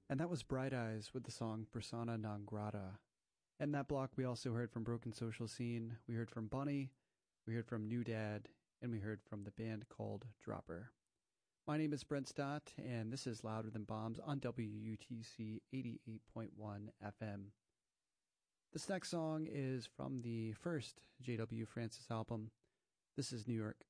And that was Bright Eyes with the song Persona Non Grata. In that block, we also heard from Broken Social Scene, we heard from Bunny, we heard from New Dad, and we heard from the band called Dropper. My name is Brent Stott, and this is Louder Than Bombs on WUTC 88.1 FM. This next song is from the first J.W. Francis album. This is New York.